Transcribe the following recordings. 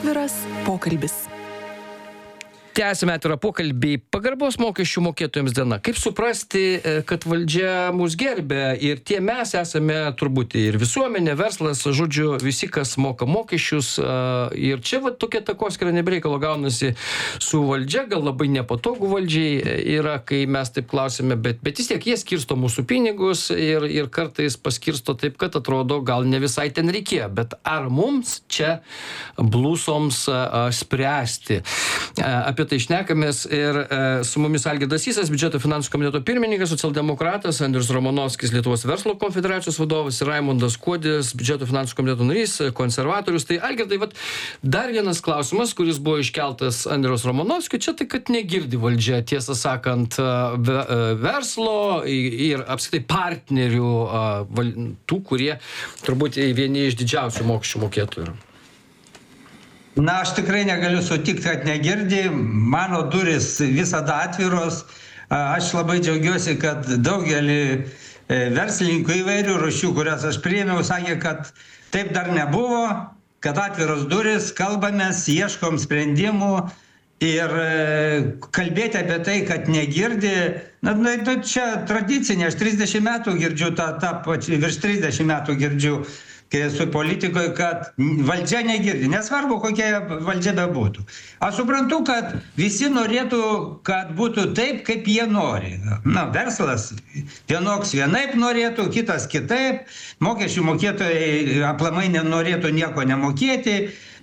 Atviras pokalbis. Tęsime atvirą pokalbį. Pagarbos mokesčių mokėtojams diena. Kaip suprasti, kad valdžia mus gerbė ir tie mes esame turbūt ir visuomenė, verslas, žodžiu, visi, kas moka mokesčius. Ir čia va tokia takoskyra nebereikalo gaunasi su valdžia, gal labai nepatogu valdžiai yra, kai mes taip klausime, bet vis tiek jie skirsto mūsų pinigus ir kartais paskirsto taip, kad atrodo gal ne visai ten reikėjo. Bet ar mums čia blusoms spręsti? Apie tai šnekamės ir su mumis Algirdas Sysas, biudžeto finansų komiteto pirmininkas, socialdemokratas, Andrius Romanovskis, Lietuvos verslo konfederacijos vadovas ir Raimundas Kuodis, biudžeto finansų komiteto narys, konservatorius. Tai Algirdai, vat, dar vienas klausimas, kuris buvo iškeltas Andriaus Romanovskio, čia tai, kad negirdi valdžia, tiesą sakant, verslo ir apskritai partnerių, tų, kurie turbūt vieni iš didžiausių mokesčių mokėtojų yra. Na, aš tikrai negaliu sutikti, kad negirdi. Mano duris visada atviros. Aš labai džiaugiuosi, kad daugelį verslininkų įvairių rūšių, kurias aš priėmiau, sakė, kad taip dar nebuvo, kad atviros duris, kalbamės, ieškom sprendimų ir kalbėti apie tai, kad negirdi. Na, čia tradicinė, aš 30 metų girdžiu, virš 30 metų girdžiu, kai esu politikoje, kad valdžia negirdi, nesvarbu, kokia valdžia bebūtų. Aš suprantu, kad visi norėtų, kad būtų taip, kaip jie nori. Na, verslas vienoks vienaip norėtų, kitas kitaip, mokesčių mokėtojai aplamai nenorėtų nieko nemokėti.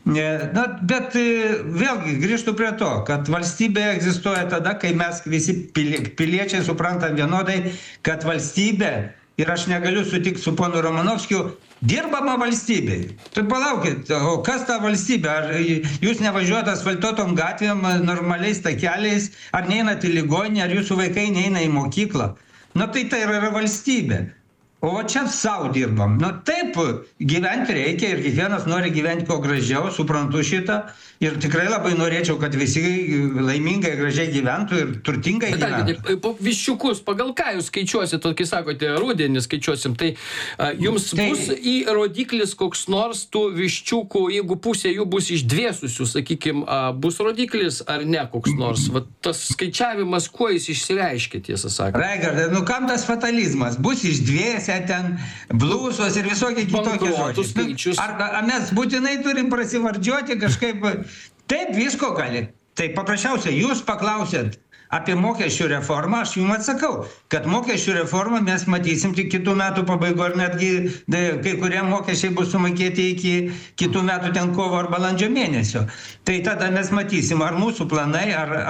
Na, bet vėlgi grįžtu prie to, kad valstybė egzistuoja tada, kai mes visi piliečiai suprantam vienodai, kad valstybė, ir aš negaliu sutikti su ponu Romanovskiu, dirbama valstybei. Tai palaukit, o kas ta valstybė? Ar jūs nevažiuojate asfaltuotom gatvėm, normaliais takeliais, ar neinat į ligoninę, ar jūsų vaikai neina į mokyklą? Na tai yra valstybė. O čia savo dirbam. Na taip, gyventi reikia ir kiekvienas nori gyventi kuo gražiau, suprantu šitą. Ir tikrai labai norėčiau, kad visi laimingai, gražiai gyventų ir turtingai gyventų. Po viščiukus, pagal ką jūs skaičiuosit, kai sakote, rudenį skaičiuosim, tai jums bus į rodiklis koks nors tų viščiukų, jeigu pusė jų bus išdvėsusių, sakykime, bus rodiklis ar ne koks nors? Va, tas skaičiavimas, kuo jis išsireiškia, tiesą sakant? Raigardai, nu kam tas fatalizmas? Bus išdvėsę ten blusos ir visokie kitokie žodžiai. Ar mes būtinai turim prasivardžiuoti kažkaip? Taip, visko gali. Tai paprasčiausiai, jūs paklausėt apie mokesčių reformą, aš jums atsakau, kad mokesčių reformą mes matysim tik kitų metų pabaigoje, ir netgi kai kurie mokesčiai bus sumokėti iki kitų metų ten kovo ar balandžio mėnesio. Tai tada mes matysim, ar mūsų planai,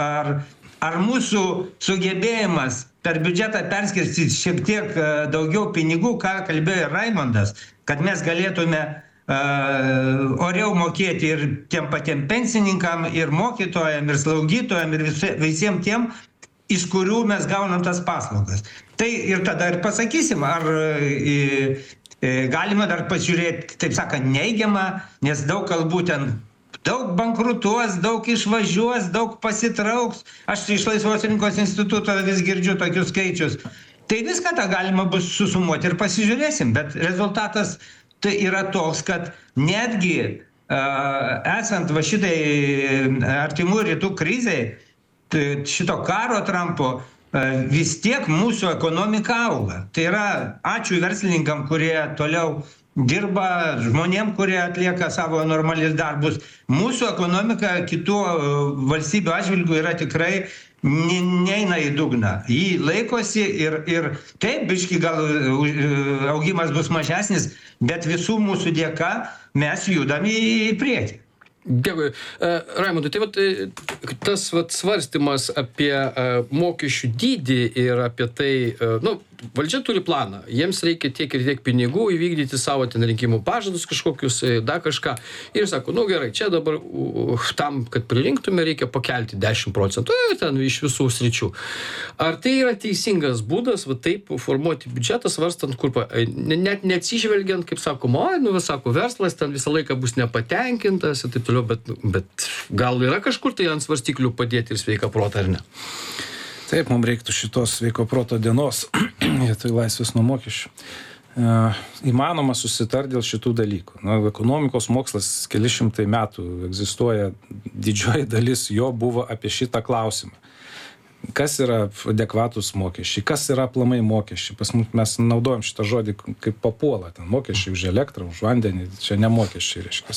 ar mūsų sugebėjimas per biudžetą perskirstyti šiek tiek daugiau pinigų, ką kalbėjo Raimundas, kad mes galėtume oriau mokėti ir tiem patiem pensininkam, ir mokytojam, ir slaugytojam, ir visiems tiem, iš kurių mes gaunam tas paslaugas. Tai ir tada ir pasakysim, ar galima dar pažiūrėti, taip sakant, neigiamą, nes daug kalbų ten daug bankrutuos, daug išvažiuos, daug pasitrauks. Aš iš Laisvos rinkos instituto vis girdžiu tokius skaičius. Tai viską tą galima bus susumuoti ir pasižiūrėsim, bet rezultatas tai yra toks, kad netgi esant va šitai artimų rytų krizei, šito karo Trumpo, vis tiek mūsų ekonomika auga. Tai yra ačiū verslininkam, kurie toliau dirba, žmonėm, kurie atlieka savo normalius darbus. Mūsų ekonomika kitų valstybių atžvilgių yra tikrai neina į dugną. Jį laikosi ir taip, biški gal augimas bus mažesnis, bet visų mūsų dėka mes judam į priekį. Dėkui. Raimundai, tai tas svarstymas apie mokesčių dydį ir apie tai, valdžia turi planą, jiems reikia tiek ir tiek pinigų įvykdyti savo ten rinkimų pažadus kažkokius, dar kažką. Ir sako, gerai, čia dabar tam, kad pririnktume, reikia pakelti 10%, ten iš visų sričių. Ar tai yra teisingas būdas, taip formuoti biudžetą, svarstant, kur, net neatsižvelgiant, kaip sakoma, sako, verslas ten visą laiką bus nepatenkintas ir taip toliau, bet gal yra kažkur tai ant svarstyklių padėti ir sveiką protą, ar ne? Taip, mums reiktų šitos sveiko proto dienos, vietoj laisvės nuo mokesčių. įmanoma susitarti dėl šitų dalykų. Ekonomikos mokslas keli šimtai metų egzistuoja, didžioji dalis jo buvo apie šitą klausimą. Kas yra adekvatus mokesčiai, kas yra aplamai mokesčiai. Pas mus mes naudojam šitą žodį kaip papuola. Ten mokesčiai už elektrą, už vandenį, čia ne mokesčiai, reiškia.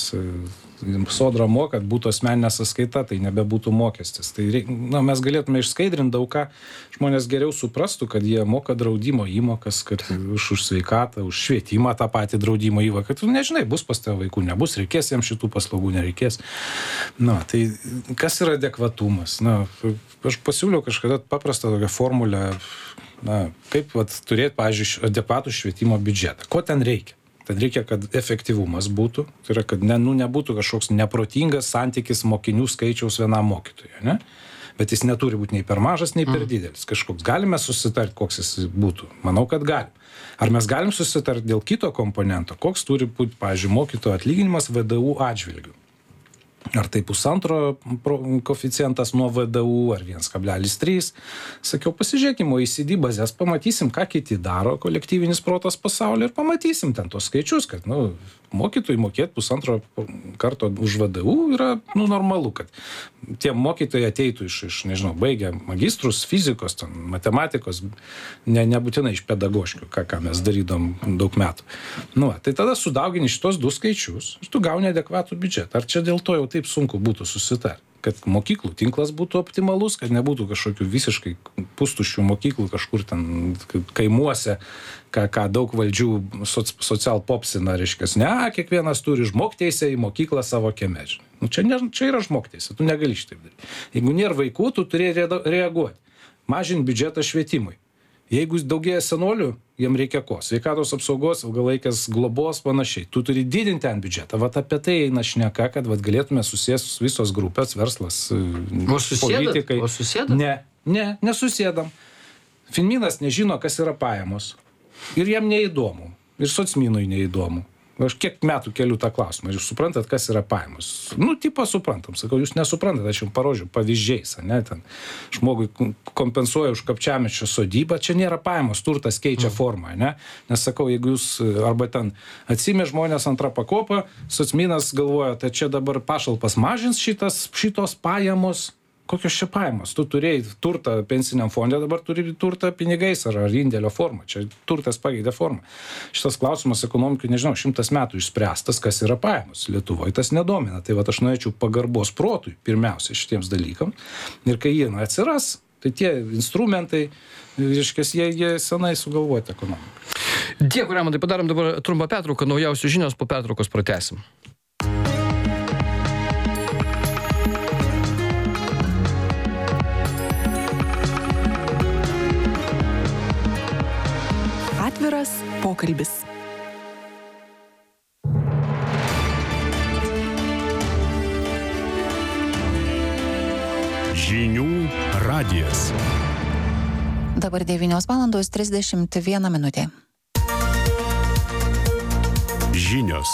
Sodra moka, kad būtų asmeninė sąskaita, tai nebebūtų mokestis. Tai mes galėtume išskaidrinti daug ką, žmonės geriau suprastų, kad jie moka draudimo įmokas, kad už sveikatą, už švietimą tą patį draudimo įmoką, kad tu nežinai, bus pas tavo vaikų, nebus, reikės jiems šitų paslaugų, nereikės. Tai kas yra adekvatumas? Aš pasiūliau kažkada paprastą tokią formulę, kaip turėti, pavyzdžiui, adekvatų švietimo biudžetą. Ko ten reikia? Tad reikia, kad efektyvumas būtų, tai yra, kad nebūtų kažkoks neprotingas santykis mokinių skaičiaus vienam mokytojui, ne? Bet jis neturi būti nei per mažas, nei per didelis. Kažkoks galime susitarti, koks jis būtų. Manau, kad galim. Ar mes galim susitarti dėl kito komponento, koks turi būti, pavyzdžiui, mokytojo atlyginimas VDU atžvilgiu? Ar tai 1,5 koeficientas nuo VDU, ar 1,3. Sakiau, pasižiūrėkime OECD bazės, pamatysim, ką kiti daro, kolektyvinis protas pasaulyje, ir pamatysim ten tos skaičius, kad mokytojui mokėti 1,5 karto už VDU yra normalu, kad tie mokytojai ateitų iš nežinau, baigę magistrus, fizikos, matematikos, nebūtinai iš pedagoškių, ką mes darydom daug metų. Tai tada sudaugini šitos du skaičius ir tu gauni adekvatų biudžetą. Ar čia dėl to jau taip sunku būtų susitarti? Kad mokyklų tinklas būtų optimalus, kad nebūtų kažkokių visiškai pustuščių mokyklų kažkur ten kaimuose, ką daug valdžių socialpopsina, reiškia, kiekvienas turi žmogteisę į mokyklą savo kieme. Čia yra žmogteisė, tu negali šitaip daryti. Jeigu nėra vaikų, tu turi reaguoti. Mažinti biudžetą švietimui. Jeigu daugėja senolių, jiem reikia ko? Sveikatos apsaugos, ilgalaikės globos, panašiai. Tu turi didinti ten biudžetą. Apie tai eina šneka, kad galėtume susėsti visos grupės, verslas, politikai. O susėdat? Nesusėdam. Finminas nežino, kas yra pajamos. Ir jam neįdomu. Ir socminui neįdomu. Aš kiek metų keliu tą klausimą. Jūs suprantat, kas yra pajamos? Tipo suprantam. Sakau, jūs nesuprantat, aš jums parodžiu pavyzdžiais. Ten žmogui kompensuoja už kapčiamiesčio sodybą, čia nėra pajamos, turtas keičia formą. Nes sakau, jeigu jūs arba ten atsimė žmonės antrą pakopą, socminas galvoja, tai čia dabar pašalpas mažins šitos pajamos. Kokios čia pajamos? Tu turėjai turtą pensiniam fonde, dabar turi turtą pinigais ar indėlio formą. Čia turtas pakeitė formą. Šitas klausimas ekonomikai, 100 metų išspręstas, kas yra pajamos. Lietuvoje tas nedomina. Tai aš norėčiau pagarbos protui pirmiausia šitiems dalykam. Ir kai jie atsiras, tai tie instrumentai, jie senai sugalvoti ekonomikai. Dėkui, Raimondai, padarom dabar trumpą pertrauką, naujausios žinios, po pertraukos pratęsim. Atviras pokalbis. Žinių radijas. Dabar 9:31 minutė. Žinios.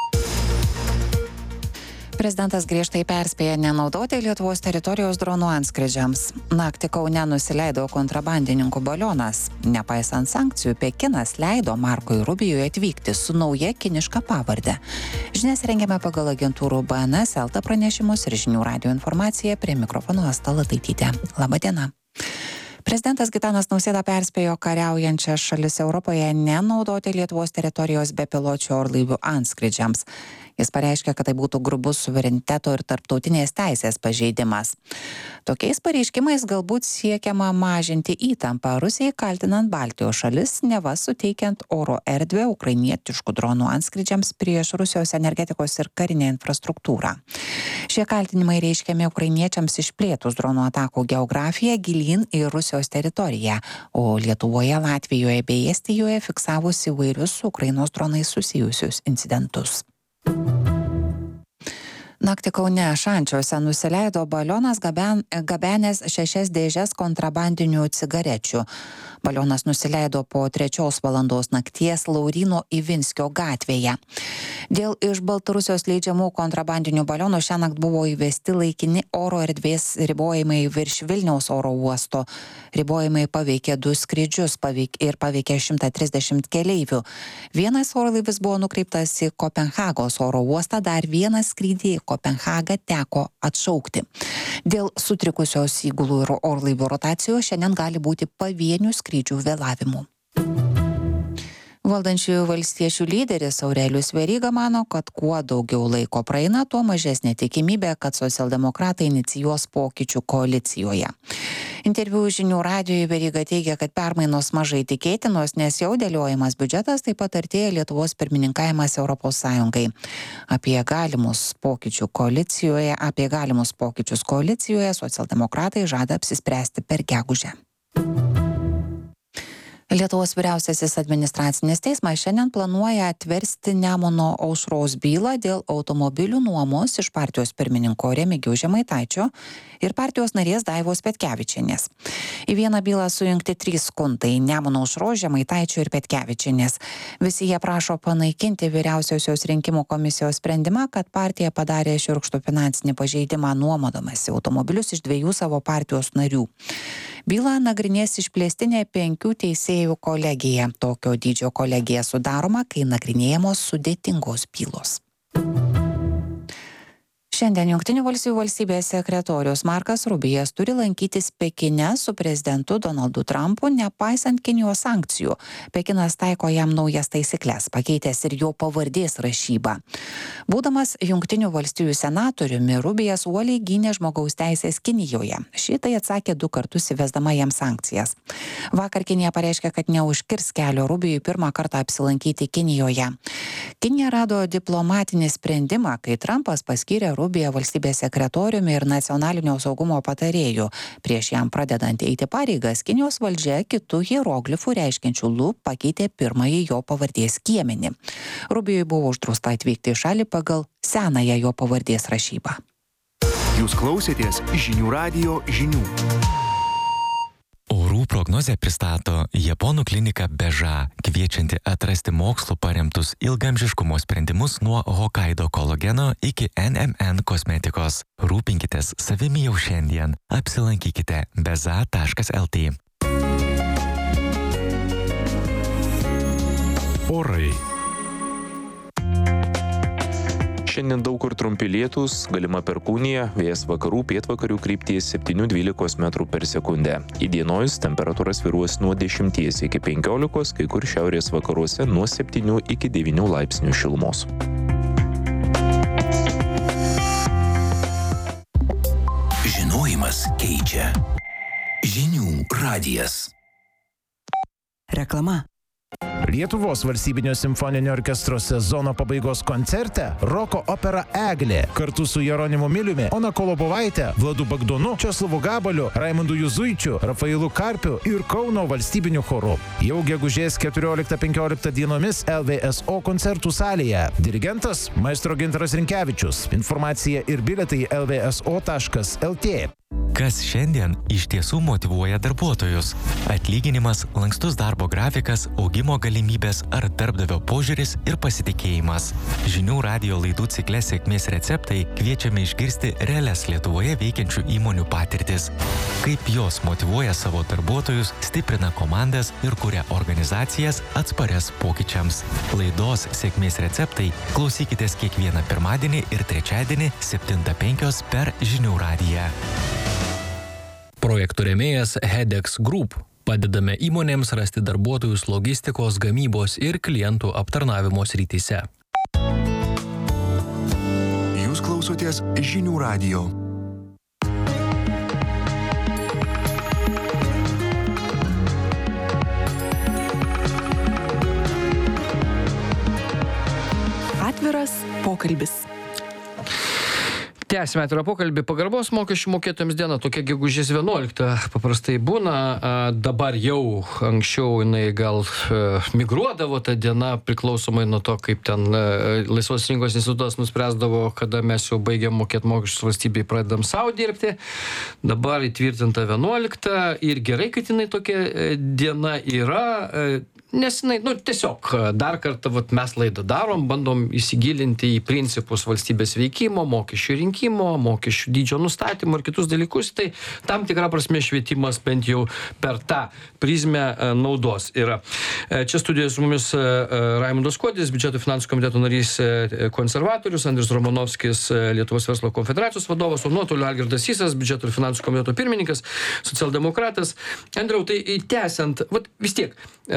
Prezidentas griežtai perspėja nenaudoti Lietuvos teritorijos dronų antskrydžiams. Naktį Kaune nusileido kontrabandininkų balionas. Nepaisant sankcijų, Pekinas leido Markui Rubijui atvykti su nauja kiniška pavarde. Žinias rengiame pagal agentūrų BNS, LT pranešimus ir Žinių radijo informaciją. Prie mikrofono Asta Lataitytė. Labą dieną. Prezidentas Gitanas Nausėda perspėjo kariaujančias šalis Europoje nenaudoti Lietuvos teritorijos bepiločių orlaivių antskrydžiams. Jis pareiškė, kad tai būtų grubus suvereniteto ir tarptautinės teisės pažeidimas. Tokiais pareiškimais galbūt siekiama mažinti įtampą Rusijai, kaltinant Baltijos šalis, neva suteikiant oro erdvę ukrainietiškų dronų antskrydžiams prieš Rusijos energetikos ir karinę infrastruktūrą. Šie kaltinimai reiškiami ukrainiečiams išplėtus dronų atakų geografiją gilyn į Rusijos teritoriją, o Lietuvoje, Latvijoje bei Estijoje fiksavus įvairius su Ukrainos dronais susijusius incidentus. Naktį Kaune Šančiuose nusileido balionas gabenęs 6 dėžes kontrabandinių cigarečių. Balionas nusileido po 3 valandos nakties Lauryno Ivinskio gatvėje. Dėl iš Baltarusijos leidžiamų kontrabandinių balionų šiąnakt buvo įvesti laikini oro erdvės ribojimai virš Vilniaus oro uosto. Ribojimai paveikė 2 skrydžius ir paveikė 130 keleivių. Vienas orlaivis buvo nukreiptas į Kopenhagos oro uostą, dar vienas skrydį į Kopenhagą teko atšaukti. Dėl sutrikusios įgulų ir orlaivių rotacijos šiandien gali būti pavienių skrydžių vėlavimų. Valdančiųjų valstiečių lyderis Aurelijus Veryga mano, kad kuo daugiau laiko praeina, tuo mažesnė tikimybė, kad socialdemokratai inicijuos pokyčių koalicijoje. Interviu Žinių radijui Veryga teigia, kad permainos mažai tikėtinos, nes jau dėliojamas biudžetas, taip pat artėja Lietuvos pirmininkavimas Europos Sąjungai. Apie galimus pokyčius koalicijoje socialdemokratai žada apsispręsti per gegužę. Lietuvos vyriausiasis administracinis teismas šiandien planuoja atversti Nemuno aušros bylą dėl automobilių nuomos iš partijos pirmininko Remigijaus Žemaitaičio ir partijos narės Daivos Petkevičienės. Į vieną bylą sujungti 3 skundai – Nemuno aušros, Žemaitaičio ir Petkevičienės. Visi jie prašo panaikinti vyriausiosios rinkimų komisijos sprendimą, kad partija padarė šiurkštų finansinį pažeidimą nuomodamasi automobilius iš 2 savo partijos narių. Bylą nagrinės išplėstinė 5 teisėjų kolegija. Tokio dydžio kolegija sudaroma, kai nagrinėjamos sudėtingos bylos. Šiandien Jungtinių valstijų valstybės sekretorius Markas Rubijas turi lankytis Pekine su prezidentu Donaldu Trumpu, nepaisant Kinijos sankcijų. Pekinas taiko jam naujas taisyklės, pakeitęs ir jo pavardės rašybą. Būdamas Jungtinių valstijų senatoriumi, Rubijas uoliai gynė žmogaus teisės Kinijoje. Šitai atsakė 2 kartus įvesdama jam sankcijas. Vakar Kinija pareiškė, kad neužkirs kelio Rubijui pirmą kartą apsilankyti Kinijoje. Kinija rado diplomatinį sprendimą, kai Trumpas paskyrė Rubiją valstybės sekretoriumi ir nacionalinio saugumo patarėju. Prieš jam pradedant eiti pareigas, Kinijos valdžia kitų hieroglifų reiškiančių Lu pakeitė pirmąjį jo pavardės skiemenį. Rubijui buvo uždrausta atvykti į šalį pagal senąją jo pavardės rašybą. Jūs klausėtės Žinių radijo žinių. Orų prognozę pristato Japonų klinika Beža, kviečianti atrasti mokslu paremtus ilgamžiškumo sprendimus nuo Hokkaido kolageno iki NMN kosmetikos. Rūpinkitės savimi jau šiandien. Apsilankykite beza.lt. Orai. Šiandien daug kur trumpi lietūs, galima perkūnija, vėjas vakarų pietvakarių krypties 7–12 metrų per sekundę. Įdienojus temperatūra svyruos nuo 10 iki 15, kai kur šiaurės vakaruose nuo 7 iki 9 laipsnių šilumos. Žinojimas keičia. Žinių radijas. Reklama. Lietuvos valstybinio simfoninio orkestro sezono pabaigos koncerte roko opera Eglė kartu su Jeronimu Miliumi, Ona Kolobovaite, Vladu Bagdonu, Česlovu Gabaliu, Raimundu Juzuičiu, Rafailu Karpiu ir Kauno valstybiniu choru. Jau gegužės 14–15 dienomis LVSO koncertų salėje. Dirigentas maestro Gintaras Rinkevičius. Informacija ir bilietai lvso.lt. Kas šiandien iš tiesų motyvuoja darbuotojus? Atlyginimas, lankstus darbo grafikas, augimo galimybės ar darbdavio požiūris ir pasitikėjimas. Žinių radijo laidų cikle Sėkmės receptai kviečiame išgirsti realias Lietuvoje veikiančių įmonių patirtis. Kaip jos motyvuoja savo darbuotojus, stiprina komandas ir kuria organizacijas atsparias pokyčiams. Laidos Sėkmės receptai klausykitės kiekvieną pirmadienį ir trečiadienį 7:05 per Žinių radiją. Projektų rėmėjas Hedex Group. Padedame įmonėms rasti darbuotojus logistikos, gamybos ir klientų aptarnavimo srityse. Jūs klausotės Žinių radijo. Atviras pokalbis. Tęsime atvirą pokalbį. Pagarbos mokesčių mokėtojams diena, tokia gegužės 11 paprastai būna. Dabar jau anksčiau jinai gal migruodavo ta diena, priklausomai nuo to, kaip ten Laisvos rinkos institutas nuspręsdavo, kada mes jau baigiam mokėti mokesčius valstybei, pradedam savo dirbti. Dabar įtvirtinta 11 ir gerai, kad jinai tokia diena yra. Nes jinai, tiesiog dar kartą mes laidą darom, bandom įsigilinti į principus valstybės veikimo, mokesčių rinkimo, mokesčių dydžio nustatymo ir kitus dalykus. Tai tam tikra prasme švietimas bent jau per tą prizmę naudos yra. Čia studijoje su mumis Raimundas Kuodis, biudžeto finansų komiteto narys konservatorius, Andrius Romanovskis, Lietuvos verslo konfederacijos vadovas, o nuotoliu Algirdas Sysas, biudžeto ir finansų komiteto pirmininkas, socialdemokratas. Andriau, tai tęsiant, vis tiek,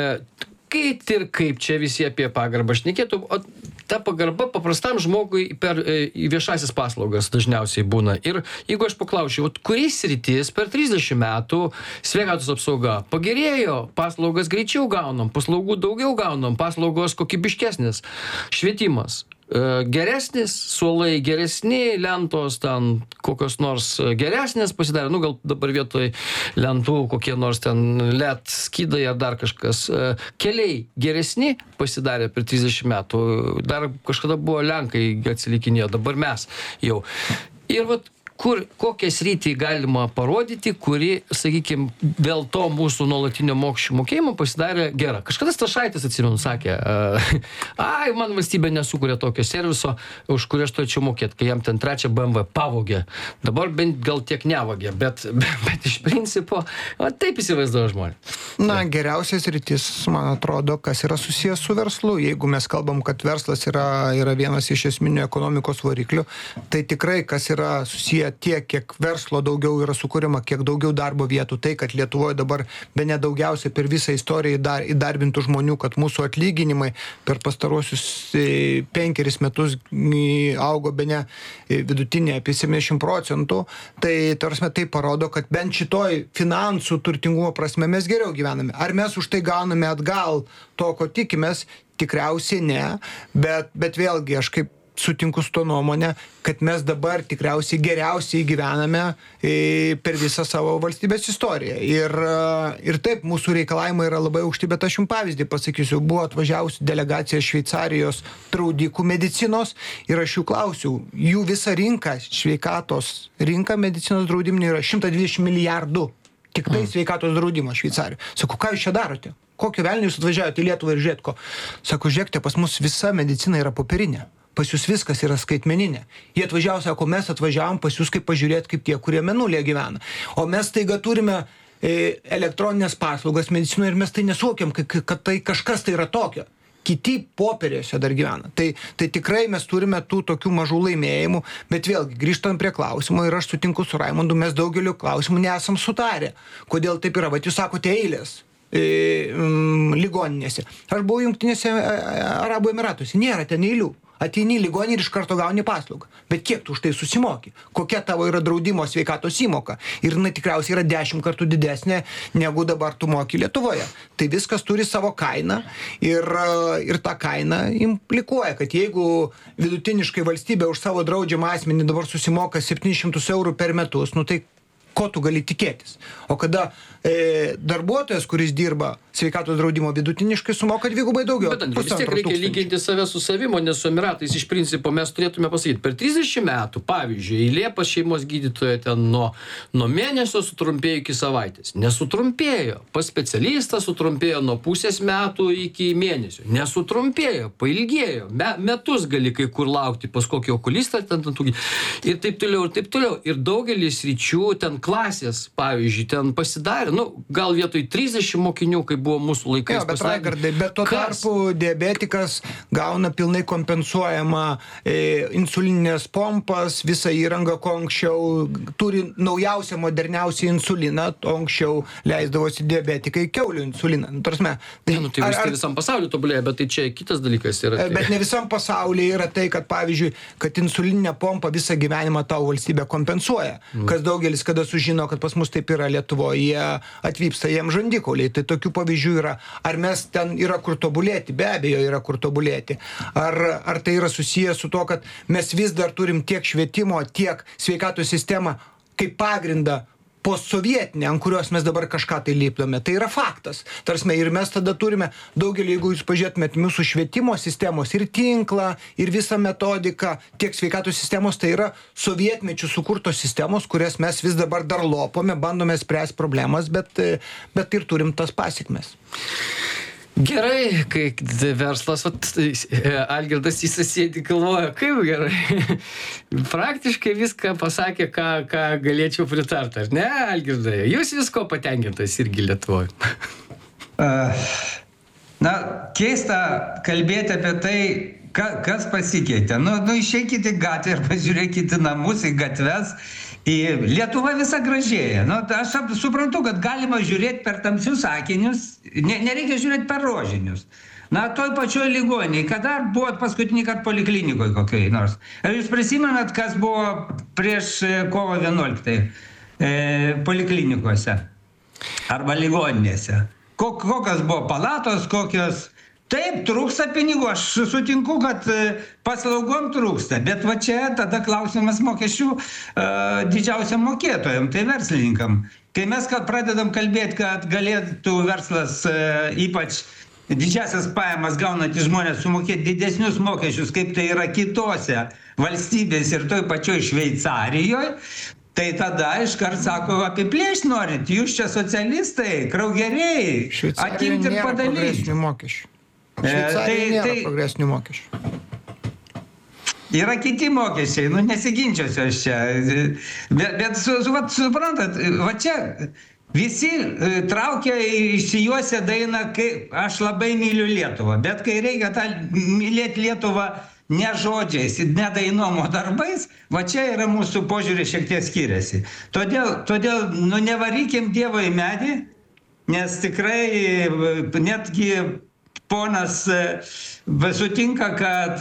kaip čia visi apie pagarbą šnekėtų, o ta pagarba paprastam žmogui per viešasis paslaugas dažniausiai būna. Ir jeigu aš paklausiu, kuris sritis per 30 metų sveikatos apsauga pagerėjo, paslaugas greičiau gaunam, paslaugų daugiau gaunam, paslaugos kokybiškesnės, švietimas geresnis, suolai geresni, lentos ten kokios nors geresnės pasidarė, gal dabar vietoj lentų kokie nors ten LED skydai ar dar kažkas. Keliai geresni pasidarė per 30 metų, dar kažkada buvo Lenkai atsilikinėjo, dabar mes jau. Ir kokią sritį galima parodyti, kuri, sakykime, dėl to mūsų nuolatinio mokesčių mokėjimo pasidarė gera. Kažkada Stašaitis, atsimenu, sakė, man valstybė nesukuria tokio serviso, už kurį aš turėčiau mokėti, kai jam ten 3 BMW pavogė. Dabar bent gal tiek nevogė, bet iš principo, taip įsivaizduoja žmonės. Geriausias rytis, man atrodo, kas yra susijęs su verslu. Jeigu mes kalbam, kad verslas yra vienas iš esminių ekonomikos variklių, tai tikrai, kas yra susiję tiek, kiek verslo daugiau yra sukūrima, kiek daugiau darbo vietų, tai, kad Lietuvoje dabar bene daugiausiai per visą istoriją įdarbintų žmonių, kad mūsų atlyginimai per pastaruosius 5 metus augo bene vidutinė apie 70%, tai parodo, kad bent šitoj finansų turtingumo prasme mes geriau gyvename. Ar mes už tai gauname atgal to, ko tikimės? Tikriausiai ne, bet vėlgi aš kaip sutinku su to nuomonė, kad mes dabar tikriausiai geriausiai gyvename per visą savo valstybės istoriją. Ir taip, mūsų reikalavimai yra labai aukšti, bet aš jums pavyzdį pasakysiu. Buvo atvažiavusi delegacija Šveicarijos draudikų medicinos ir aš jų klausiau, jų visa rinka, sveikatos rinka medicinos draudiminė yra 120 milijardų. Tik tai sveikatos draudimo Šveicarijoje. Sakau, ką jūs čia darote? Kokio velnio jūs atvažiavote į Lietuvą ir žiūrėt ko? Sakau, žiūrėkite, pas mus visa medicina yra popierinė. Pas jūs viskas yra skaitmeninė. Jie atvažiavo, sako, mes atvažiavom pas jūs kaip pažiūrėti, kaip tie, kurie mėnulėje gyvena. O mes taiga turime elektroninės paslaugas medicinoje ir mes tai nesuvokiam, kad tai kažkas tai yra tokio. Kiti popierėse dar gyvena. Tai tikrai mes turime tų tokių mažų laimėjimų, bet vėlgi, grįžtant prie klausimo, ir aš sutinku su Raimondu, mes daugeliu klausimų nesam sutarę. Kodėl taip yra? Vat jūs sakote eilės ligoninėse. Aš buvau Jungtinėse Arabų Emiratuose. Nėra ten eilių. Ateini į ligoninę ir iš karto gauni paslaugą. Bet kiek tu už tai susimoki? Kokia tavo yra draudimo sveikatos įmoka? Ir jinai tikriausiai yra 10 kartų didesnė, negu dabar tu moki Lietuvoje. Tai viskas turi savo kainą ir ta kaina implikuoja, kad jeigu vidutiniškai valstybė už savo draudžiamą asmenį dabar susimoka 700 eurų per metus, tai ko tu gali tikėtis? O kada darbuotojas, kuris dirba sveikatos draudimo vidutiniškai, sumoka dvigubai daugiau. Bet vis tiek reikia lyginti save su savimo, nes su Emiratais iš principo mes turėtume pasakyti, per 30 metų, pavyzdžiui, eilė pas šeimos gydytoją ten nuo mėnesio sutrumpėjo iki savaitės. Nesutrumpėjo. Pas specialistą sutrumpėjo nuo pusės metų iki mėnesio. Nesutrumpėjo, pailgėjo. Metus gali kai kur laukti pas kokį okulistą ir taip toliau, ir taip toliau. Ir daugelis sričių ten klasės, pavyzdžiui, ten pasidarė, gal vietoj 30 mokinių, kaip buvo mūsų laikais. Jo, bet Raigardai, bet tuo tarpu diabetikas gauna pilnai kompensuojama insulininės pompas, visą įrangą, ko anksčiau turi naujausią, moderniausią insuliną, o anksčiau leisdavosi diabetikai kiaulių insuliną. Tai visam pasauliu tobulėja, bet tai čia kitas dalykas yra. Bet ne visam pasaulyje yra tai, kad pavyzdžiui, kad insulininę pompą visą gyvenimą tau valstybė kompensuoja. Kas daugelis, kada sužino, kad pas mus taip yra Lietuvoje, jie atvyksta jiem žandikauliai. Tai tokių pavyzdžių yra. Ar mes ten yra kur tobulėti? Be abejo, yra kur tobulėti. Ar tai yra susijęs su to, kad mes vis dar turim tiek švietimo, tiek sveikatos sistemą kaip pagrindą postsovietinė, ant kurios mes dabar kažką tai lipdome. Tai yra faktas. Tarsime, ir mes tada turime daugelį, jeigu jūs pažiūrėtumėt mūsų švietimo sistemos ir tinklą, ir visą metodiką, tiek sveikatos sistemos, tai yra sovietmečių sukurtos sistemos, kurias mes vis dabar dar lopome, bandome spręsti problemas, bet ir turim tas pasekmes. Gerai, kai verslas, Algirdas įsisėdi, galvoja, kaip gerai. Praktiškai viską pasakė, ką galėčiau pritarti, ar ne, Algirdai? Jūs visko patenkintas irgi Lietuvoje. Na, keista kalbėti apie tai, kas pasikeitė. Išeikite į gatvę ir pažiūrėkite namus, į gatves. Lietuva visa gražėja. Aš suprantu, kad galima žiūrėti per tamsius akinius, nereikia žiūrėti per rožinius. Toj pačioj ligoninėj, kada buvot paskutinį kartą poliklinikoje kokiai nors? Ar jūs prisimenat, kas buvo prieš kovo 11 poliklinikose arba ligoninėse? Kokios buvo palatos, kokios... Taip, trūksta pinigų, aš sutinku, kad paslaugom trūksta, bet va čia tada klausimas mokesčių didžiausiam mokėtojam, tai verslininkam. Kai mes pradedam kalbėti, kad galėtų verslas, ypač didžiasias pajamas gaunantys žmonės, sumokėti didesnius mokesčius, kaip tai yra kitose valstybėse ir toj pačioj Šveicarijoje, tai tada iškart sako, apiplėšti norit, jūs čia socialistai, kraugeriai, atimti ir padalyti. Šveicarija nėra progresinių mokesčių. Yra kiti mokesčiai, nesiginčiosiu aš čia. Bet suprantat, va čia visi traukia išsijuosę dainą, aš labai myliu Lietuvą. Bet kai reikia mylėti Lietuvą ne žodžiais, ne dainom, o darbais, va čia yra mūsų požiūrė šiek tiek skiriasi. Todėl nevarykim Dievo į medį, nes tikrai netgi ponas sutinka, kad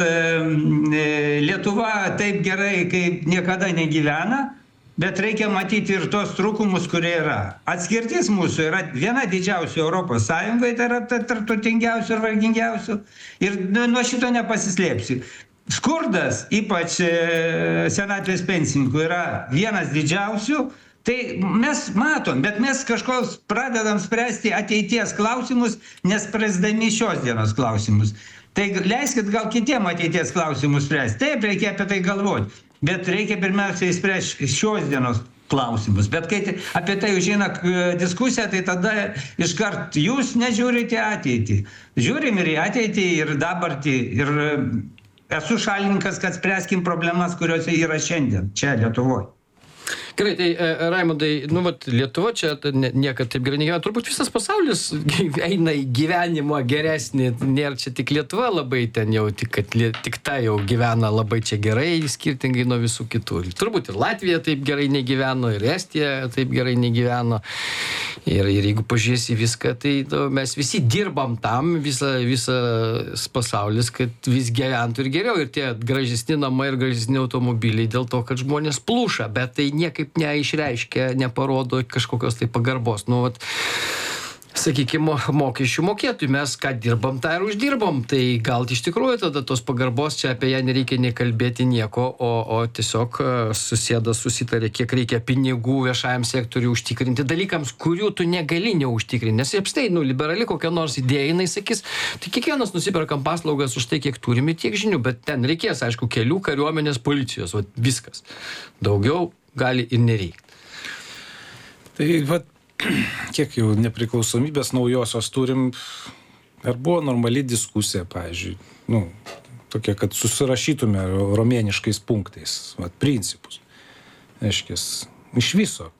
Lietuva taip gerai kaip niekada negyvena, bet reikia matyti ir tos trūkumus, kurie yra. Atskirtis mūsų yra viena didžiausių Europos Sąjungoje, tai yra tarp turtingiausių ir vargingiausių. Ir nuo šito nepasislėpsiu. Skurdas, ypač senatvės pensininkų, yra vienas didžiausių. Tai mes matom, bet mes kažko pradedam spręsti ateities klausimus, nespręsdami šios dienos klausimus. Tai leiskit gal kitiem ateities klausimus spręsti. Taip, reikia apie tai galvoti, bet reikia pirmiausia įspręsti šios dienos klausimus. Bet kai apie tai užeina diskusija, tai tada iškart jūs nežiūrite ateitį. Žiūrim ir į ateitį, ir dabartį, ir esu šalininkas, kad spręskim problemas, kurios yra šiandien, čia Lietuvoje. Gerai, tai Raimundai, Lietuva čia niekad taip gerai negyvena. Turbūt visas pasaulis eina į gyvenimą geresnį. Nėra čia tik Lietuva labai ten jau, tik ta jau gyvena labai čia gerai, skirtingai nuo visų kitų. Turbūt ir Latvija taip gerai negyveno, ir Estija taip gerai negyveno. Ir jeigu pažiūrėsi viską, tai mes visi dirbam tam, visas pasaulis, kad vis gyventų ir geriau. Ir tie gražesni namai ir gražesni automobiliai dėl to, kad žmonės plūša, bet tai niekaip neišreiškia, neparodo kažkokios tai pagarbos. Sakykime, mokesčių mokėtojų, mes ką dirbam, tą ir uždirbam. Tai gal iš tikrųjų tada tos pagarbos čia apie ją nereikia nekalbėti nieko, o tiesiog susitarė, kiek reikia pinigų viešajam sektoriui užtikrinti dalykams, kurių tu negali neužtikrinti. Nes apstai, liberali kokia nors idėja, jinai sakys, tai kiekvienas nusiperkam paslaugas už tai, kiek turime, tiek žinių, bet ten reikės, aišku, kelių, kariuomenės, policijos, viskas. Daugiau gali ir nereikti. Tai kiek jau nepriklausomybės naujosios turim, ar buvo normali diskusija, pavyzdžiui, tokia, kad susirašytume romėniškais punktais, principus. Aiškės, iš viso,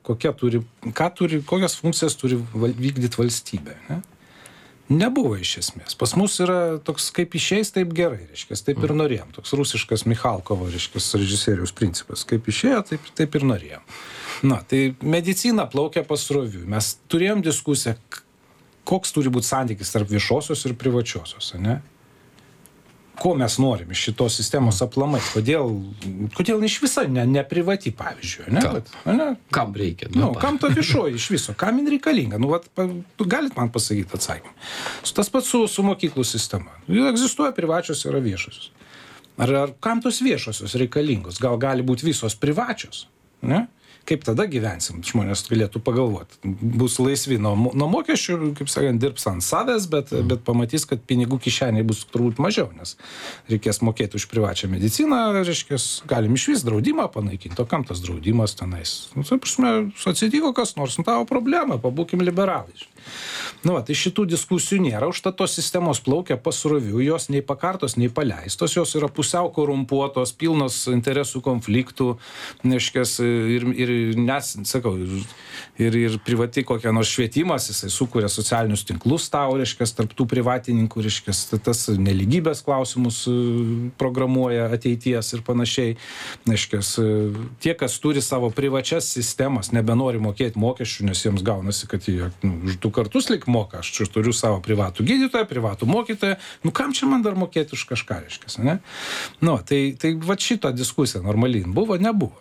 kokias funkcijas turi vykdyti valstybė. Nebuvo iš esmės. Pas mus yra toks, kaip išeis, taip gerai, reiškės, taip ir norėjom. Toks rusiškas Michalkovo, reiškės, režisieriaus principas. Kaip išėjo, taip ir norėjom. Tai medicina plaukia pasroviui. Mes turėjom diskusiją, koks turi būti santykis tarp viešosios ir privačiosios, ne? ko mes norim iš šitos sistemos aplamai, kodėl iš viso ne privati, pavyzdžiui, ne? Kam reikia? Kam to viešoji iš viso, kam jin reikalinga? Galit man pasakyti atsakymą. Tas pats su mokyklų sistema. Jų egzistuoja privačios, yra viešosios. Ar kam tos viešosios reikalingos? Gal gali būti visos privačios, ne? Kaip tada gyvensim, žmonės galėtų pagalvoti. Bus laisvi nuo mokesčių, kaip sakant, dirbs ant savęs, bet pamatys, kad pinigų kišeniai bus turbūt mažiau, nes reikės mokėti už privačią mediciną, reiškia, galim iš vis draudimą panaikinti, o kam tas draudimas tenais? Atsitiko kas nors, tavo problema, pabūkim liberalai. Tai šitų diskusijų nėra, užtat tos sistemos plaukia pasrovių, jos nei pakartos, nei paleistos, jos yra pusiau korumpuotos, pilnos interesų konfliktų, reiškias, ir privati kokia nors švietimas, jisai sukuria socialinius tinklus tau, reiškias, tarp tų privatininkų, reiškias, tas nelygybės klausimus programuoja ateities ir panašiai. Reiškias, tie, kas turi savo privačias sistemas, nebenori mokėti mokesčių, nes jiems gaunasi, kad jie už 2 kartus lik moka, aš turiu savo privatų gydytoją, privatų mokytoją, kam čia man dar mokėti už kažką, reiškias, ne? Tai va šito diskusija normaliai buvo, nebuvo.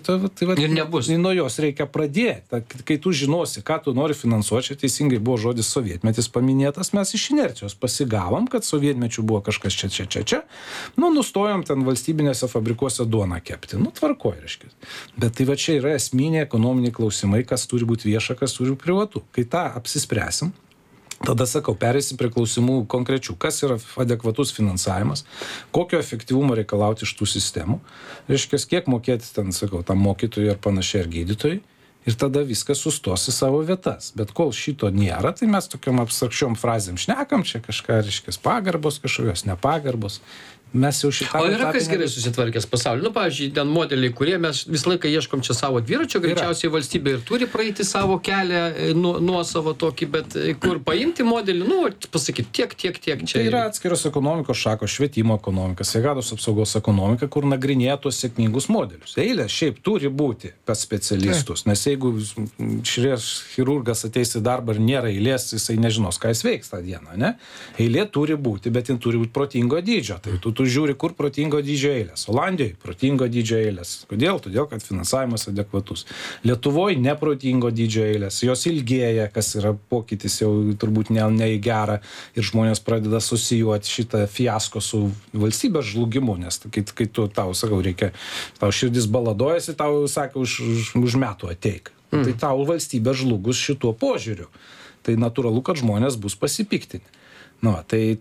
Ir nebus. Nuo jos reikia pradėti. Kai tu žinosi, ką tu nori finansuoti, čia teisingai buvo žodis sovietmetis paminėtas, mes iš inercijos pasigavom, kad sovietmečių buvo kažkas čia. Nustojom ten valstybinėse fabrikuose duoną kepti. Tvarkoj, reiškia. Bet tai va čia yra esminiai ekonominiai klausimai, kas turi būti vieša, kas turi būti privatu. Kai tą apsispręsim, tada, sakau, pereisim prie klausimų konkrečių. Kas yra adekvatus finansavimas, kokio efektyvumo reikalauti iš tų sistemų, reiškia, kiek mokėti ten, sakau, tam mokytojui ar panašiai ar gydytojui, ir tada viskas sustos į savo vietas. Bet kol šito nėra, tai mes tokiam abstrakčiom frazėm šnekam, čia kažką, reiškia, pagarbos kažkokios, nepagarbos. Mes jau šitą... O yra kas gerai susitvarkęs pasaulį? Pavyzdžiui, ten modeliai, kurie mes visą laiką ieškom čia savo dviračio, greičiausiai valstybė ir turi praeiti savo kelią nuo savo tokį, bet kur paimti modelį, pasakyti tiek čia. Tai yra atskiros ekonomikos šakos, švietimo ekonomika, sveikatos apsaugos ekonomika, kur nagrinėja tuos sėkmingus modelius. Eilės šiaip turi būti pas specialistus, nes jeigu širės chirurgas ateis į darbą ir nėra eilės, jisai nežinos, ką jis veiks tą dieną, ne? Eilė turi būti, bet jin turi būti protingo dydžio. Tai tu žiūri, kur protingo dydžio eilės. Olandijoje protingo dydžio eilės. Kodėl? Todėl, kad finansavimas adekvatus. Lietuvoje neprotingo dydžio eilės. Jos ilgėja, kas yra pokytis jau turbūt ne į gerą, ir žmonės pradeda asocijuoti šitą fiasko su valstybės žlugimu, nes kai tu tau, sakau, reikia, tau širdis baladojasi, tau sakau, už metų ateik. Tai tau valstybė žlugus šituo požiūriu. Tai natūralu, kad žmonės bus pasipiktinti. Tai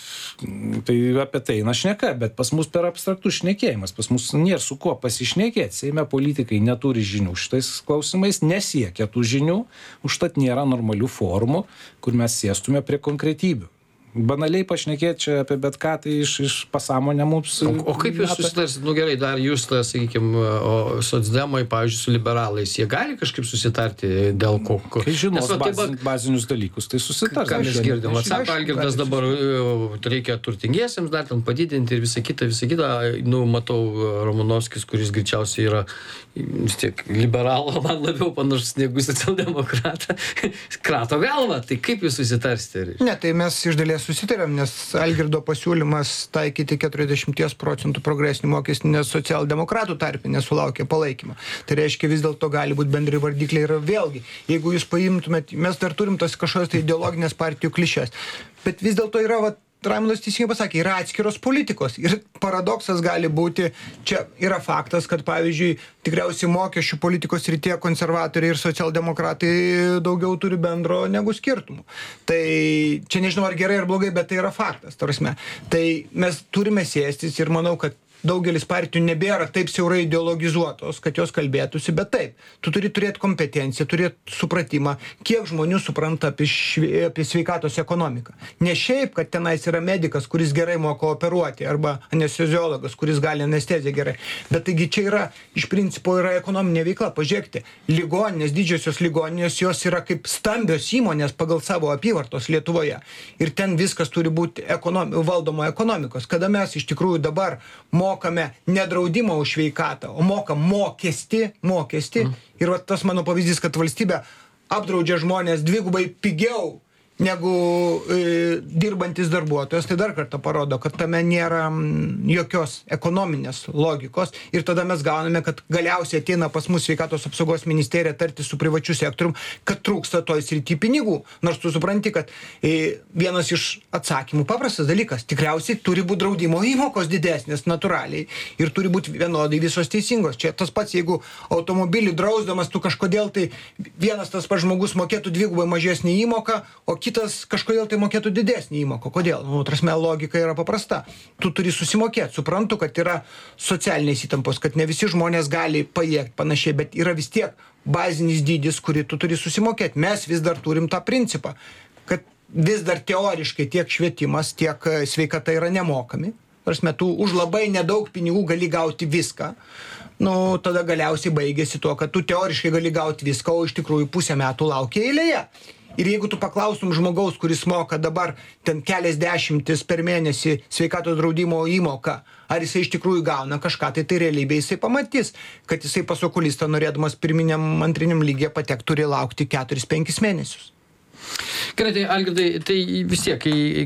apie tai šneka, bet pas mus per abstraktus šnekėjimas, pas mus nėra su kuo pasišnekėti. Seime politikai neturi žinių šitais klausimais, nesiekia tų žinių, užtat nėra normalių formų, kur mes sėstume prie konkretybių. Banaliai pašnekėti čia apie bet ką, tai iš pasąmonę mums... O kaip jūs susitarsit? Gerai, dar jūs, sakykime, socdemai, pavyzdžiui, su liberalais, jie gali kažkaip susitarti dėl ko? Kai žinos bazinius dalykus, tai susitars. Ką mes girdim? Atsako Algirdas dabar reikia turtingiesiems dar ten padidinti ir visą kitą. Matau Romanovskis, kuris greičiausiai yra vis tiek liberalą, man labiau panašus negu socialdemokratą. Krato galva, tai kaip jūs susitarsite? Ne, tai mes iš dalies susitarėm, nes Algirdo pasiūlymas taikyti 40% progresinį mokestį, nes socialdemokratų tarpe nesulaukė palaikymą. Tai reiškia, vis dėlto gali būti bendri vardikliai ir vėlgi, jeigu jūs paimtumėt, mes dar turim tas kažkokios tai ideologinės partijų klišės, bet vis dėlto yra, Raimundas teisingai pasakė, yra atskiros politikos ir paradoksas gali būti, čia yra faktas, kad pavyzdžiui, tikriausiai mokesčių politikos srityje konservatoriai ir socialdemokratai daugiau turi bendro negu skirtumų. Tai čia nežinau ar gerai ar blogai, bet tai yra faktas, ta prasme. Tai mes turime sėstis ir manau, kad daugelis partijų nebėra taip siaurai ideologizuotos, kad jos kalbėtųsi, bet taip, tu turi turėti kompetenciją, turėti supratimą, kiek žmonių supranta apie sveikatos ekonomiką. Ne šiaip, kad tenais yra medikas, kuris gerai moka operuoti, arba anesteziologas, kuris gali anesteziją gerai. Bet taigi čia yra, iš principo, yra ekonominė veikla. Pažiūrėkite, ligoninės, didžiosios ligoninės, jos yra kaip stambios įmonės pagal savo apyvartos Lietuvoje. Ir ten viskas turi būti valdoma ekonomikos. Kada mes iš tikrųjų dabar mokame ne draudimą už sveikatą, o mokam mokestį. Ir tas mano pavyzdys, kad valstybė apdraudžia žmonės dvigubai pigiau negu dirbantis darbuotojas, tai dar kartą parodo, kad tame nėra jokios ekonominės logikos ir tada mes gauname, kad galiausiai ateina pas mus sveikatos apsaugos ministerija tarti su privačiu sektorium, kad trūksta toj srity pinigų. Nors tu supranti, kad vienas iš atsakymų paprastas dalykas, tikriausiai turi būti draudimo įmokos didesnės natūraliai ir turi būti vienodai visos teisingos. Čia tas pats, jeigu automobilį drausdamas tu kažkodėl tai vienas tas pats žmogus mokėtų dvigubai mažesnį įmoką, o kitas kažkodėl tai mokėtų didesnį įmoką. Kodėl? Trasme, logika yra paprasta. Tu turi susimokėti. Suprantu, kad yra socialinės įtampos, kad ne visi žmonės gali pajėgti panašiai, bet yra vis tiek bazinis dydis, kurį tu turi susimokėti. Mes vis dar turim tą principą, kad vis dar teoriškai tiek švietimas, tiek sveikata yra nemokami. Prasme, tu už labai nedaug pinigų gali gauti viską. Tada galiausiai baigėsi tuo, kad tu teoriškai gali gauti viską, o iš tikrųjų pusę metų laukia eilėje. Ir jeigu tu paklaustum žmogaus, kuris moka dabar ten keliasdešimtis per mėnesį sveikatos draudimo įmoką, ar jisai iš tikrųjų gauna kažką, tai realybėje jisai pamatys, kad jisai pas okulistą norėdamas pirminiam, antriniam lygyje patekti turi laukti 4-5 mėnesius. Gerai, tai Algirdai, tai vis tiek,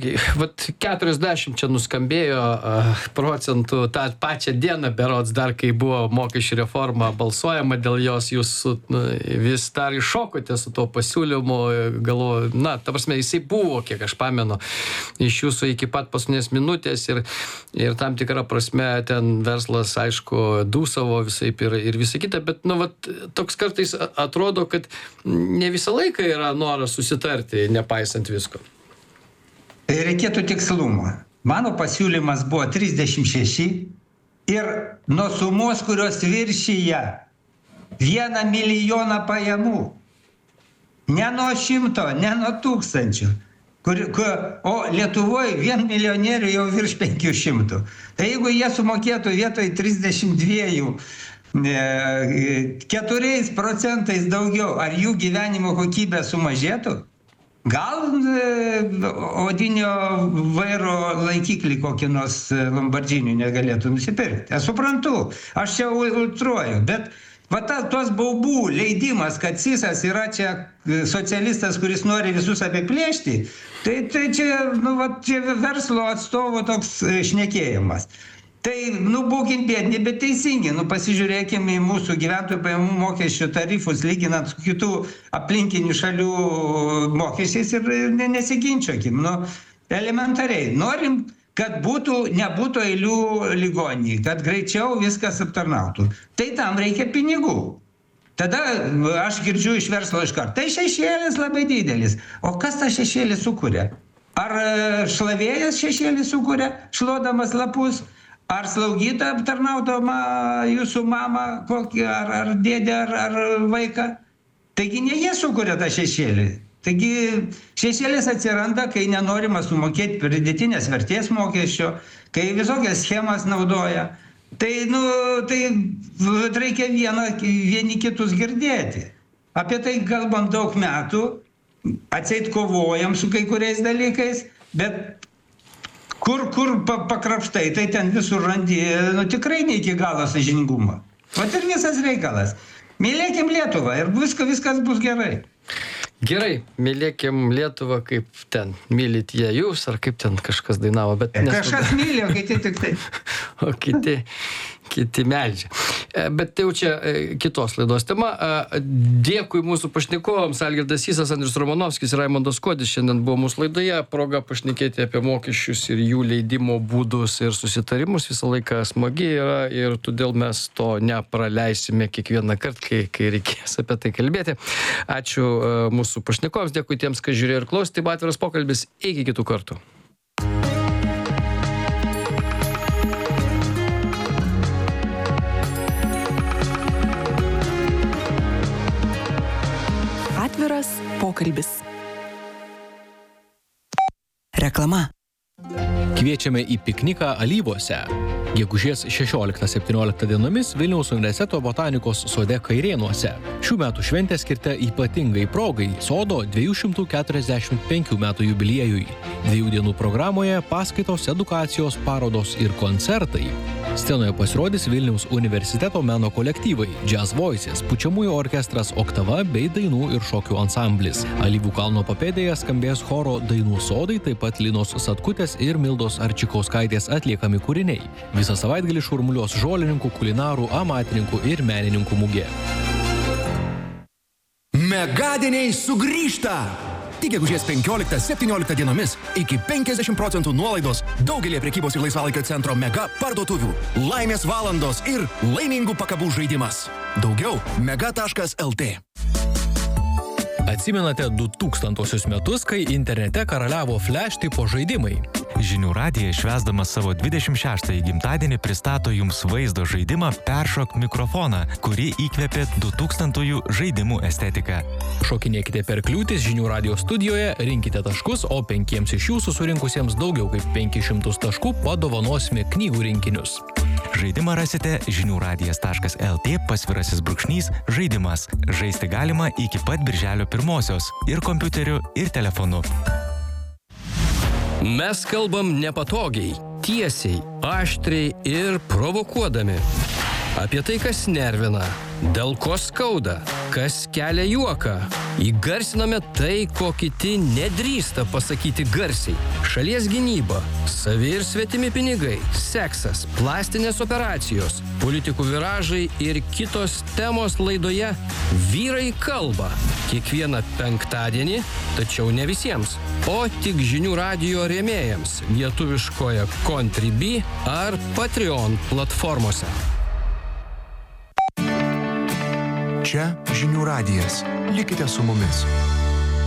40 čia nuskambėjo procentų tą pačią dieną berods dar, kai buvo mokesčių reforma balsuojama dėl jos, jūs vis dar iššokote su to pasiūlymu, galvoju, ta prasme, jisai buvo, kiek aš pamenu, iš jūsų iki pat paskutinės minutės ir tam tikrą prasme ten verslas, aišku, dūsavo visaip ir visa kita, bet, toks kartais atrodo, kad ne visą laiką yra noras susitarti, nepaisant visko. Reikėtų tikslumo. Mano pasiūlymas buvo 36 ir nuo sumos, kurios viršyja 1 milijoną pajamų. Ne nuo 100, ne nuo 1000. O Lietuvoje 1 milijonierių jau virš 500. Tai jeigu jie sumokėtų vietoj 32 4% daugiau, ar jų gyvenimo kokybė sumažėtų? Gal odinio vairo laikiklį kokį nors Lamborghini negalėtų nusipirkti. Aš suprantu, aš čia ultruoju, bet tos baubų leidimas, kad Sysas yra čia socialistas, kuris nori visus apiplėšti, tai čia verslo atstovų toks šnekėjimas. Tai, būkim biedni, bet teisingi. Pasižiūrėkime į mūsų gyventojų pajamų mokesčių tarifus, lyginant su kitų aplinkinių šalių mokesčiais ir nesiginčiokim. Elementariai. Norim, kad nebūtų eilių ligoninėje, kad greičiau viskas aptarnautų. Tai tam reikia pinigų. Tada aš girdžiu iš verslo iškart. Tai šešėlis labai didelis. O kas tą šešėlį sukuria? Ar šlavėjas šešėlį sukuria, šluodamas lapus? Ar slaugytoja aptarnaudama jūsų mamą, ar dėdę, ar vaiką? Taigi ne jie sukuria tą šešėlį. Taigi šešėlis atsiranda, kai nenorima sumokėti pridėtinės vertės mokesčio, kai visokias schemas naudoja. Tai reikia vieni kitus girdėti. Apie tai kalbam daug metų, atseit kovojam su kai kuriais dalykais, bet kur pakrapštai, tai ten visur randi, tikrai ne iki galo sąžiningumą. Ir visas reikalas. Mylėkim Lietuvą ir viskas bus gerai. Gerai, mylėkim Lietuvą, kaip ten mylit jie jūs, ar kaip ten kažkas dainavo, bet... Kažkas myli, o kiti tik tai. O kiti meldžia. Bet tai jau čia kitos laidos tema. Dėkui mūsų pašnekovams, Algirdas Sysas, Andrius Romanovskis ir Raimondas Kuodis šiandien buvo mūsų laidoje. Proga pašnekėti apie mokesčius ir jų leidimo būdus ir susitarimus visą laiką smagi yra ir todėl mes to nepraleisime kiekvieną kartą, kai reikės apie tai kalbėti. Ačiū mūsų pašnekovams, dėkui tiems, kas žiūrėjo ir klausė. Tai buvo Atviras pokalbis. Iki kitų kartų. Atviras pokalbis. Reklama. Kviečiame į pikniką Alyvuose. Gegužės 16-17 dienomis Vilniaus universiteto botanikos sode Kairėnuose. Šių metų šventė skirta ypatingai progai sodo 245 metų jubiliejui. 2 dienų programoje paskaitos, edukacijos, parodos ir koncertai. Scenoje pasirodys Vilniaus universiteto meno kolektyvai Jazz Voices, pučiamųjų orkestras Oktava bei dainų ir šokių ansamblis. Alyvų kalno papėdėje skambės choro Dainų sodai, taip pat Linos Satkutės ir Mildos Arčikauskaitės atliekami kūriniai. Visą savaitgalį šurmuliuos žolininkų, kulinarų, amatininkų ir menininkų mugė. Megadieniai sugrįžta! Tik gegužės 15-17 dienomis iki 50% nuolaidos daugelį prekybos ir laisvalaikio centro Mega parduotuvių. Laimės valandos ir laimingų pakabų žaidimas. Daugiau mega.lt. Atsimenate 2000 metus, kai internete karaliavo flash tipo žaidimai. Žinių radija švęsdamas savo 26-ąjį gimtadienį pristato jums vaizdo žaidimą Peršok mikrofoną, kuri įkvėpė 2000-ųjų žaidimų estetiką. Šokinėkite per kliūtis Žinių radijo studijoje, rinkite taškus, o 5 iš jūsų surinkusiems daugiau kaip 500 taškų padovanosime knygų rinkinius. Žaidimą rasite žiniųradijas.lt /žaidimas. Žaisti galima iki pat birželio 1-osios ir kompiuteriu, ir telefonu. Mes kalbam nepatogiai, tiesiai, aštriai ir provokuodami. Apie tai, kas nervina, dėl ko skauda, kas kelia juoką. Įgarsiname tai, ko kiti nedrįsta pasakyti garsiai. Šalies gynyba, savi ir svetimi pinigai, seksas, plastinės operacijos, politikų viražai ir kitos temos laidoje Vyrai kalba. Kiekvieną penktadienį, tačiau ne visiems, o tik Žinių radijo rėmėjams lietuviškoje Contribui ar Patreon platformose. Čia Žinių radijas. Likite su mumis.